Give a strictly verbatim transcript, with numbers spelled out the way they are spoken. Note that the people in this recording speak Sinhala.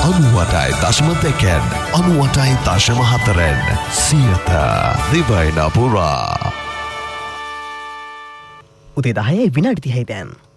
අනුවටයි දශම දෙකෙන් අනුවටයි දශම හතරෙන් සියත දිවයින පුරා. උදේ දහයේ විනාඩි තිහයි දැන්.